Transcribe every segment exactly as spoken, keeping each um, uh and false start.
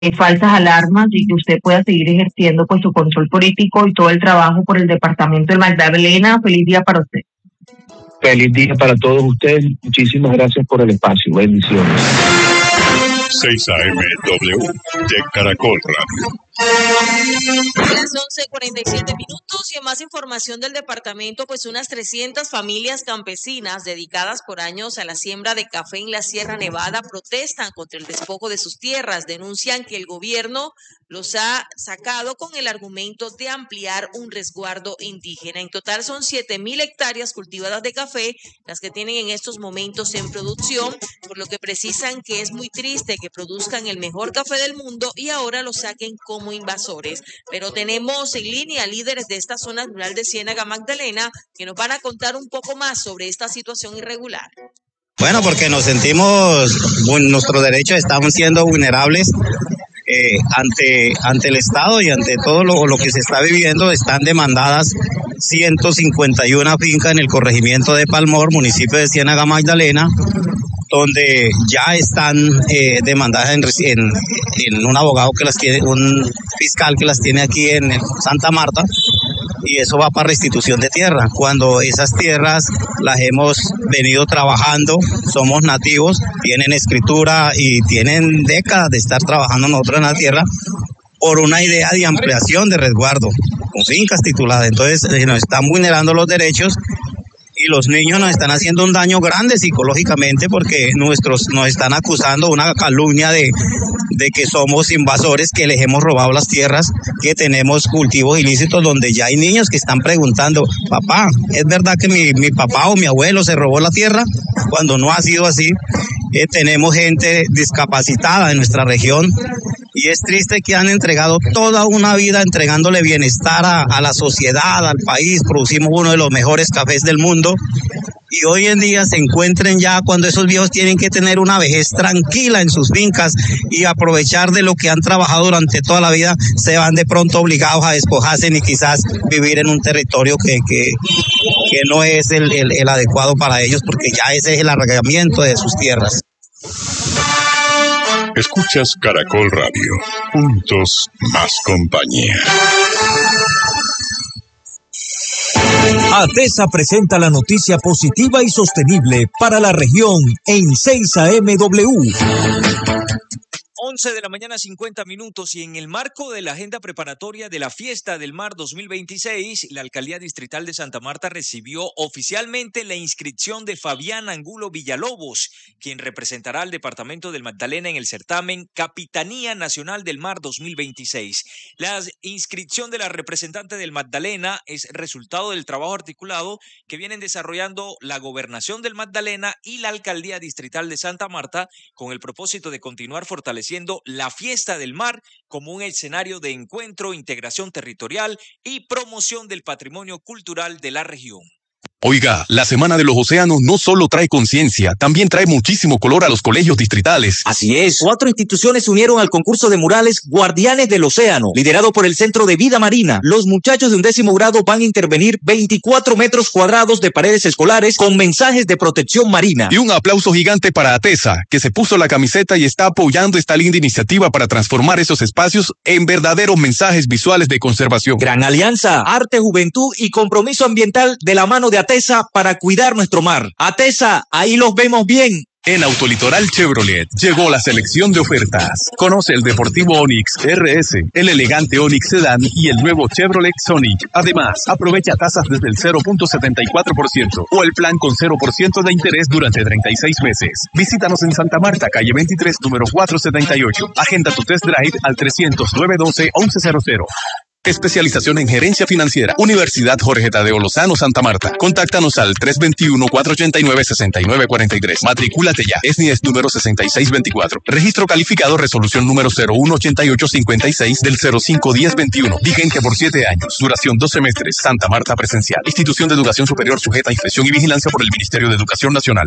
eh, falsas alarmas y que usted pueda seguir ejerciendo pues su control político y todo el trabajo por el departamento de Magdalena. Feliz día para usted. Feliz día para todos ustedes. Muchísimas gracias por el espacio. Bendiciones. seis A M W de Caracol Radio. Las once cuarenta y siete minutos y en más información del departamento, pues unas trescientas familias campesinas dedicadas por años a la siembra de café en la Sierra Nevada protestan contra el despojo de sus tierras. Denuncian que el gobierno los ha sacado con el argumento de ampliar un resguardo indígena. En total son siete mil hectáreas cultivadas de café las que tienen en estos momentos en producción, por lo que precisan que es muy triste que produzcan el mejor café del mundo y ahora lo saquen como invasores. Pero tenemos en línea líderes de esta zona rural de Ciénaga Magdalena que nos van a contar un poco más sobre esta situación irregular. Bueno, porque nos sentimos, bueno, nuestros derechos estamos siendo vulnerables eh, ante, ante el Estado y ante todo lo, lo que se está viviendo. Están demandadas ciento cincuenta y una fincas en el corregimiento de Palmor, municipio de Ciénaga Magdalena, donde ya están eh, demandadas en, en, en un abogado que las tiene, un fiscal que las tiene aquí en Santa Marta, y eso va para restitución de tierra. Cuando esas tierras las hemos venido trabajando, somos nativos, tienen escritura y tienen décadas de estar trabajando nosotros en la tierra por una idea de ampliación de resguardo, con fincas tituladas. Entonces eh, nos están vulnerando los derechos. Y los niños nos están haciendo un daño grande psicológicamente porque nuestros nos están acusando una calumnia de, de que somos invasores, que les hemos robado las tierras, que tenemos cultivos ilícitos, donde ya hay niños que están preguntando: papá, ¿es verdad que mi, mi papá o mi abuelo se robó la tierra? Cuando no ha sido así. Eh, tenemos gente discapacitada en nuestra región y es triste que han entregado toda una vida entregándole bienestar a, a la sociedad, al país. Producimos uno de los mejores cafés del mundo y hoy en día se encuentren ya cuando esos viejos tienen que tener una vejez tranquila en sus fincas y aprovechar de lo que han trabajado durante toda la vida, se van de pronto obligados a despojarse y quizás vivir en un territorio que, que, que no es el, el, el adecuado para ellos, porque ya ese es el arraigamiento de sus tierras. Escuchas Caracol Radio. Juntos, más compañía. ATESA presenta la noticia positiva y sostenible para la región en seis A M W. once de la mañana, cincuenta minutos, y en el marco de la agenda preparatoria de la Fiesta del Mar dos mil veintiséis, la Alcaldía Distrital de Santa Marta recibió oficialmente la inscripción de Fabián Angulo Villalobos, quien representará al Departamento del Magdalena en el certamen Capitanía Nacional del Mar dos mil veintiséis. La inscripción de la representante del Magdalena es resultado del trabajo articulado que vienen desarrollando la Gobernación del Magdalena y la Alcaldía Distrital de Santa Marta con el propósito de continuar fortaleciendo la Fiesta del Mar como un escenario de encuentro, integración territorial y promoción del patrimonio cultural de la región. Oiga, la Semana de los Océanos no solo trae conciencia, también trae muchísimo color a los colegios distritales. Así es, cuatro instituciones se unieron al concurso de murales Guardianes del Océano, liderado por el Centro de Vida Marina. Los muchachos de undécimo grado van a intervenir veinticuatro metros cuadrados de paredes escolares con mensajes de protección marina. Y un aplauso gigante para ATESA, que se puso la camiseta y está apoyando esta linda iniciativa para transformar esos espacios en verdaderos mensajes visuales de conservación. Gran alianza, arte, juventud y compromiso ambiental de la mano de ATESA. ATESA para cuidar nuestro mar. ATESA, ahí los vemos bien. En Autolitoral Chevrolet llegó la selección de ofertas. Conoce el deportivo Onix R S, el elegante Onix Sedan y el nuevo Chevrolet Sonic. Además, aprovecha tasas desde el cero punto setenta y cuatro por ciento o el plan con cero por ciento de interés durante treinta y seis meses. Visítanos en Santa Marta, calle veintitrés, número cuatrocientos setenta y ocho. Agenda tu test drive al trescientos, nueve doce, once cero cero. Especialización en gerencia financiera. Universidad Jorge Tadeo Lozano, Santa Marta. Contáctanos al tres dos uno, cuatro ocho nueve, seis nueve cuatro tres. Matricúlate ya. S N I E S número sesenta y seis veinticuatro. Registro calificado, resolución número cero uno ochenta y ocho cincuenta y seis del cero cinco diez veintiuno. Vigencia por siete años. Duración dos semestres. Santa Marta presencial. Institución de Educación Superior sujeta a inspección y vigilancia por el Ministerio de Educación Nacional.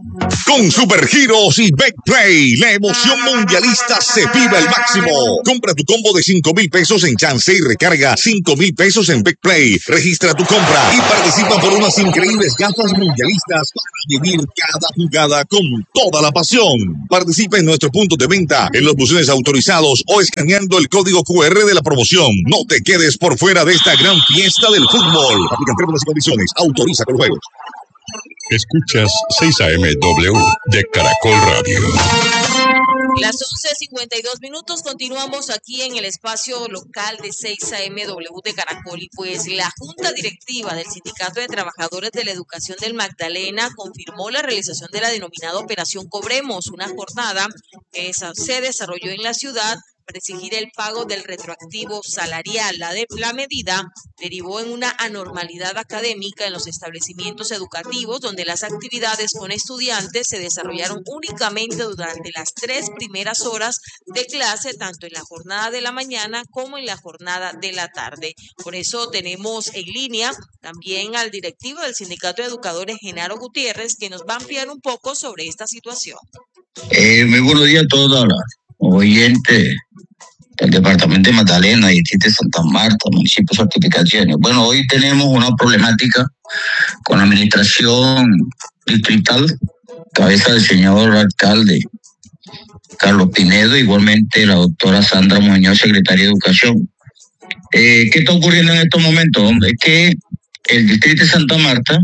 Con Supergiros y Betplay, la emoción mundialista se vive al máximo. Compra tu combo de cinco mil pesos en chance y recarga recarga cinco mil pesos en BetPlay. Registra tu compra y participa por unas increíbles gafas mundialistas para vivir cada jugada con toda la pasión. Participa en nuestro punto de venta, en los buzones autorizados o escaneando el código Q R de la promoción. No te quedes por fuera de esta gran fiesta del fútbol. Aplican términos y condiciones. Autoriza con juegos. Escuchas seis A M W de Caracol Radio. Las once cincuenta y dos minutos, continuamos aquí en el espacio local de seis A M W de Caracol y pues la Junta Directiva del Sindicato de Trabajadores de la Educación del Magdalena confirmó la realización de la denominada Operación Cobremos, una jornada que se desarrolló en la ciudad para exigir el pago del retroactivo salarial. La, de, la medida derivó en una anormalidad académica en los establecimientos educativos, donde las actividades con estudiantes se desarrollaron únicamente durante las tres primeras horas de clase, tanto en la jornada de la mañana como en la jornada de la tarde. Por eso tenemos en línea también al directivo del Sindicato de Educadores, Genaro Gutiérrez, que nos va a ampliar un poco sobre esta situación. Eh, muy buenos días a todos los oyentes del departamento de Magdalena, distrito de Santa Marta, municipio de Certificaciones. Bueno, hoy tenemos una problemática con la administración distrital, cabeza del señor alcalde Carlos Pinedo, igualmente la doctora Sandra Muñoz, secretaria de Educación. Eh, ¿Qué está ocurriendo en estos momentos? Es que el distrito de Santa Marta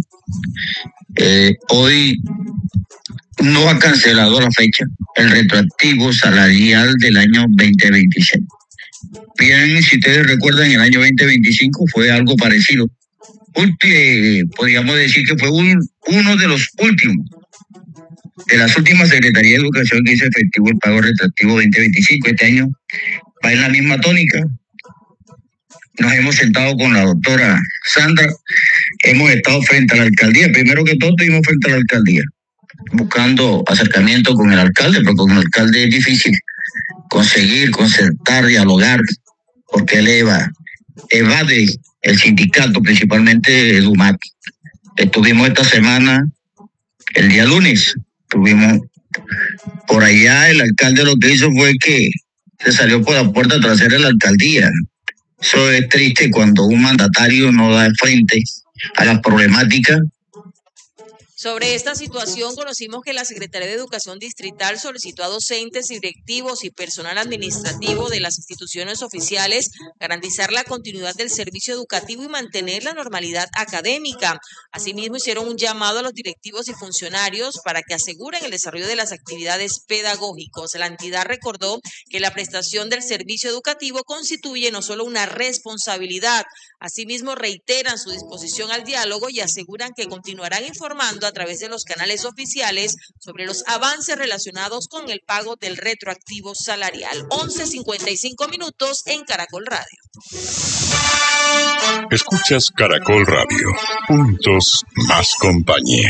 eh, hoy no ha cancelado a la fecha el retroactivo salarial del año veinte veintiséis. Bien, si ustedes recuerdan, en el año veinte veinticinco fue algo parecido. Ulti, podríamos decir que fue un, uno de los últimos, de las últimas Secretarías de Educación que hizo efectivo el pago retroactivo veinte veinticinco. Este año va en la misma tónica. Nos hemos sentado con la doctora Sandra, hemos estado frente a la alcaldía. Primero que todo, estuvimos frente a la alcaldía, buscando acercamiento con el alcalde, porque con el alcalde es difícil conseguir, concertar, dialogar, porque él eva, evade el sindicato, principalmente EDUMAC. Estuvimos esta semana, el día lunes, estuvimos por allá. El alcalde lo que hizo fue que se salió por la puerta trasera de la alcaldía. Eso es triste cuando un mandatario no da frente a las problemáticas. Sobre esta situación, conocimos que la Secretaría de Educación Distrital solicitó a docentes, directivos y personal administrativo de las instituciones oficiales garantizar la continuidad del servicio educativo y mantener la normalidad académica. Asimismo, hicieron un llamado a los directivos y funcionarios para que aseguren el desarrollo de las actividades pedagógicas. La entidad recordó que la prestación del servicio educativo constituye no solo una responsabilidad, asimismo reiteran su disposición al diálogo y aseguran que continuarán informando a través de los canales oficiales sobre los avances relacionados con el pago del retroactivo salarial. once cincuenta y cinco minutos en Caracol Radio. Escuchas Caracol Radio. Juntos, más compañía.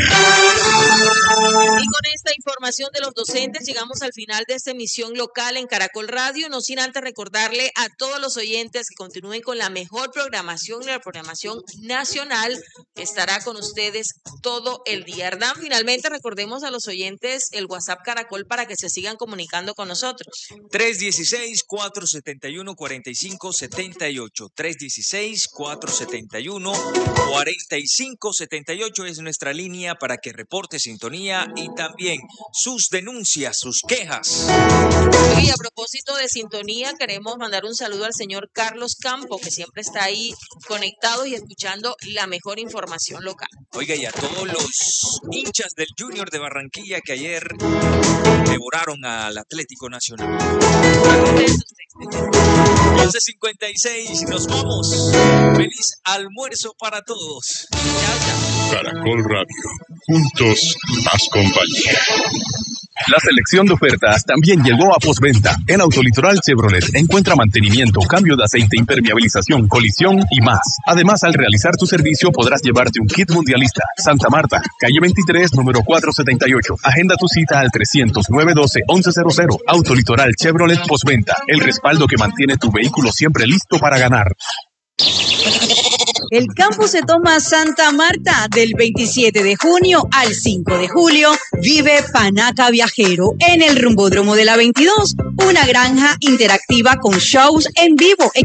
Y con esta información de los docentes llegamos al final de esta emisión local en Caracol Radio, no sin antes recordarle a todos los oyentes que continúen con la mejor programación, la programación nacional que estará con ustedes todo el día. Hernán, finalmente recordemos a los oyentes el WhatsApp Caracol para que se sigan comunicando con nosotros. tres uno seis, cuatro siete uno, cuatro cinco siete ocho. tres uno seis, cuatro siete uno, cuatro cinco siete ocho es nuestra línea para que reporte sintonía y también sus denuncias, sus quejas. Y a propósito de sintonía, queremos mandar un saludo al señor Carlos Campo, que siempre está ahí conectado y escuchando la mejor información local. Oiga, y a todos los hinchas del Junior de Barranquilla que ayer devoraron al Atlético Nacional. once cincuenta y seis, nos vamos. Feliz almuerzo para todos. Chao, chao. Caracol Radio. Juntos, más compañía. La selección de ofertas también llegó a postventa. En Autolitoral Chevrolet encuentra mantenimiento, cambio de aceite, impermeabilización, colisión y más. Además, al realizar tu servicio podrás llevarte un kit mundialista. Santa Marta, calle veintitrés, número cuatrocientos setenta y ocho. Agenda tu cita al trescientos, nueve doce, once cero cero. Autolitoral Chevrolet postventa. El respaldo que mantiene tu vehículo siempre listo para ganar. El campo se toma Santa Marta del veintisiete de junio al cinco de julio. Vive Panaca Viajero en el Rumbódromo de la veintidós, una granja interactiva con shows en vivo.